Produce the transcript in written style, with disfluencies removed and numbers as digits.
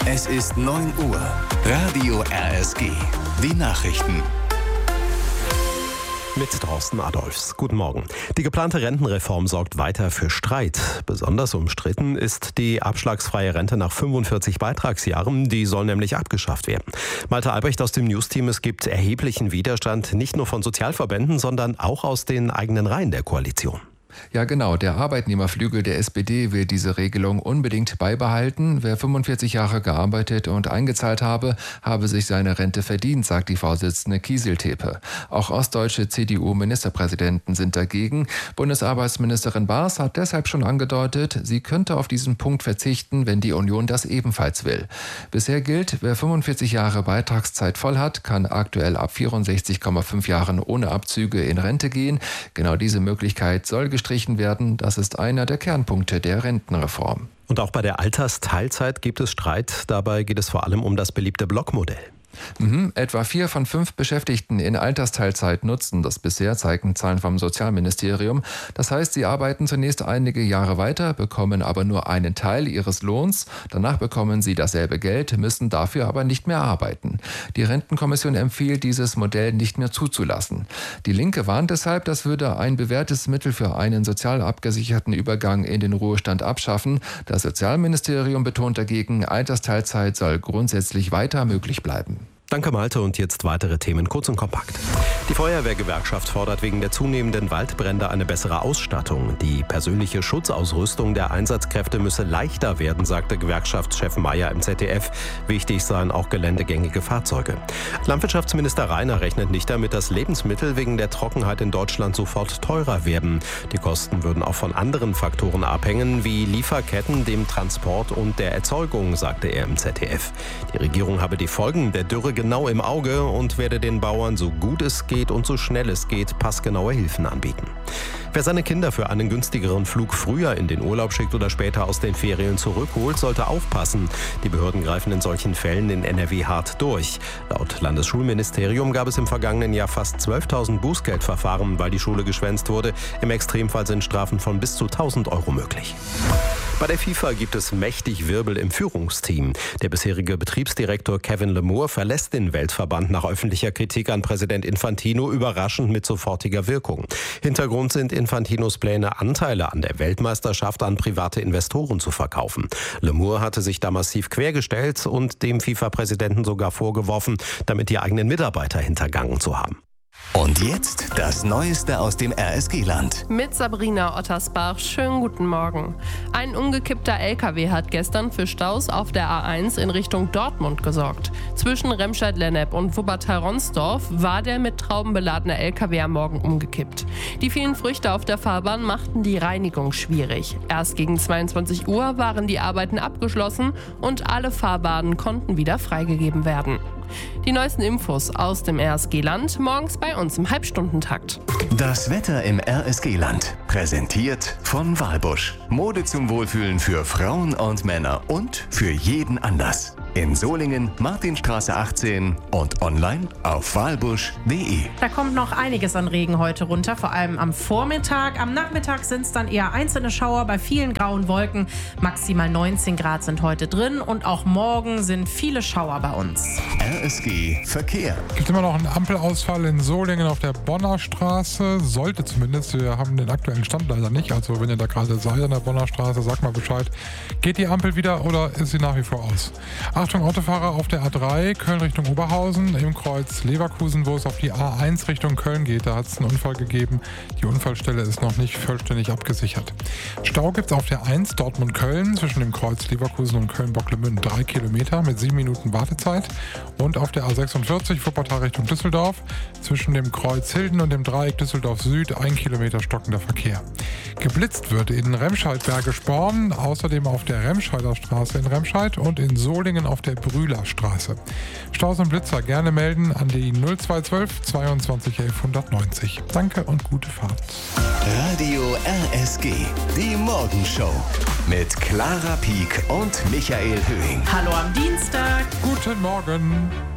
Es ist 9 Uhr. Radio RSG. Die Nachrichten. Mit Thorsten Adolfs. Guten Morgen. Die geplante Rentenreform sorgt weiter für Streit. Besonders umstritten ist die abschlagsfreie Rente nach 45 Beitragsjahren. Die soll nämlich abgeschafft werden. Malte Albrecht aus dem News-Team: Es gibt erheblichen Widerstand, nicht nur von Sozialverbänden, sondern auch aus den eigenen Reihen der Koalition. Ja, genau. Der Arbeitnehmerflügel der SPD will diese Regelung unbedingt beibehalten. Wer 45 Jahre gearbeitet und eingezahlt habe sich seine Rente verdient, sagt die Vorsitzende Kieseltepe. Auch ostdeutsche CDU-Ministerpräsidenten sind dagegen. Bundesarbeitsministerin Baas hat deshalb schon angedeutet, sie könnte auf diesen Punkt verzichten, wenn die Union das ebenfalls will. Bisher gilt, wer 45 Jahre Beitragszeit voll hat, kann aktuell ab 64,5 Jahren ohne Abzüge in Rente gehen. Genau diese Möglichkeit soll gestrichen werden. Das ist einer der Kernpunkte der Rentenreform. Und auch bei der Altersteilzeit gibt es Streit. Dabei geht es vor allem um das beliebte Blockmodell. Etwa 4 von 5 Beschäftigten in Altersteilzeit nutzen das bisher, zeigen Zahlen vom Sozialministerium. Das heißt, sie arbeiten zunächst einige Jahre weiter, bekommen aber nur einen Teil ihres Lohns. Danach bekommen sie dasselbe Geld, müssen dafür aber nicht mehr arbeiten. Die Rentenkommission empfiehlt, dieses Modell nicht mehr zuzulassen. Die Linke warnt deshalb, das würde ein bewährtes Mittel für einen sozial abgesicherten Übergang in den Ruhestand abschaffen. Das Sozialministerium betont dagegen, Altersteilzeit soll grundsätzlich weiter möglich bleiben. Danke, Malte. Und jetzt weitere Themen kurz und kompakt. Die Feuerwehrgewerkschaft fordert wegen der zunehmenden Waldbrände eine bessere Ausstattung. Die persönliche Schutzausrüstung der Einsatzkräfte müsse leichter werden, sagte Gewerkschaftschef Mayer im ZDF. Wichtig seien auch geländegängige Fahrzeuge. Landwirtschaftsminister Rainer rechnet nicht damit, dass Lebensmittel wegen der Trockenheit in Deutschland sofort teurer werden. Die Kosten würden auch von anderen Faktoren abhängen, wie Lieferketten, dem Transport und der Erzeugung, sagte er im ZDF. Die Regierung habe die Folgen der Dürre genau im Auge und werde den Bauern so gut es geht und so schnell es geht passgenaue Hilfen anbieten. Wer seine Kinder für einen günstigeren Flug früher in den Urlaub schickt oder später aus den Ferien zurückholt, sollte aufpassen. Die Behörden greifen in solchen Fällen in NRW hart durch. Laut Landesschulministerium gab es im vergangenen Jahr fast 12.000 Bußgeldverfahren, weil die Schule geschwänzt wurde. Im Extremfall sind Strafen von bis zu 1.000 Euro möglich. Bei der FIFA gibt es mächtig Wirbel im Führungsteam. Der bisherige Betriebsdirektor Kevin Lemure verlässt den Weltverband nach öffentlicher Kritik an Präsident Infantino, überraschend mit sofortiger Wirkung. Hintergrund sind Infantinos Pläne, Anteile an der Weltmeisterschaft an private Investoren zu verkaufen. Lemure hatte sich da massiv quergestellt und dem FIFA-Präsidenten sogar vorgeworfen, damit die eigenen Mitarbeiter hintergangen zu haben. Und jetzt das Neueste aus dem RSG-Land. Mit Sabrina Ottersbach. Schönen guten Morgen. Ein umgekippter LKW hat gestern für Staus auf der A1 in Richtung Dortmund gesorgt. Zwischen Remscheid-Lennep und Wuppertal-Ronsdorf war der mit Trauben beladene LKW am Morgen umgekippt. Die vielen Früchte auf der Fahrbahn machten die Reinigung schwierig. Erst gegen 22 Uhr waren die Arbeiten abgeschlossen und alle Fahrbahnen konnten wieder freigegeben werden. Die neuesten Infos aus dem RSG-Land morgens bei uns im Halbstundentakt. Das Wetter im RSG-Land. Präsentiert von Walbusch. Mode zum Wohlfühlen für Frauen und Männer und für jeden Anlass. In Solingen, Martinstraße 18 und online auf walbusch.de. Da kommt noch einiges an Regen heute runter, vor allem am Vormittag. Am Nachmittag sind es dann eher einzelne Schauer bei vielen grauen Wolken. Maximal 19 Grad sind heute drin und auch morgen sind viele Schauer bei uns. RSG Verkehr. Es gibt immer noch einen Ampelausfall in Solingen auf der Bonner Straße. Sollte zumindest. Wir haben den aktuellen Stand leider nicht. Also wenn ihr da gerade seid an der Bonner Straße, sagt mal Bescheid. Geht die Ampel wieder oder ist sie nach wie vor aus? Achtung, Autofahrer auf der A3, Köln Richtung Oberhausen, im Kreuz Leverkusen, wo es auf die A1 Richtung Köln geht. Da hat es einen Unfall gegeben. Die Unfallstelle ist noch nicht vollständig abgesichert. Stau gibt es auf der 1 Dortmund-Köln zwischen dem Kreuz Leverkusen und Köln-Bocklemünd 3 Kilometer mit 7 Minuten Wartezeit. Und auf der A46 Wuppertal Richtung Düsseldorf zwischen dem Kreuz Hilden und dem Dreieck Düsseldorf Süd 1 Kilometer stockender Verkehr. Geblitzt wird in Remscheid-Bergesporn, außerdem auf der Remscheider Straße in Remscheid und in Solingen auf der Brühlerstraße. Staus und Blitzer gerne melden an die 0212 22 11 190. Danke und gute Fahrt. Radio RSG, die Morgenshow mit Clara Pieck und Michael Höhing. Hallo am Dienstag. Guten Morgen.